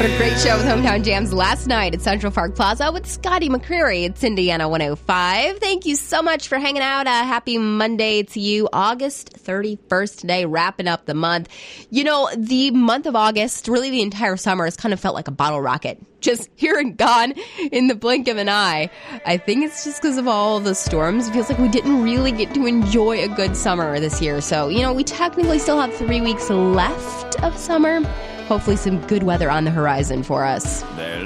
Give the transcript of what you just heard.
What a great show with Hometown Jams last night at Central Park Plaza with Scotty McCreery. It's Indiana 105. Thank you so much for hanging out. Happy Monday to you. August 31st today, wrapping up the month. You know, the month of August, really the entire summer, has kind of felt like a bottle rocket. Just here and gone in the blink of an eye. I think it's just because of all the storms. It feels like we didn't really get to enjoy a good summer this year. So, you know, we technically still have 3 weeks left of summer. Hopefully some good weather on the horizon for us.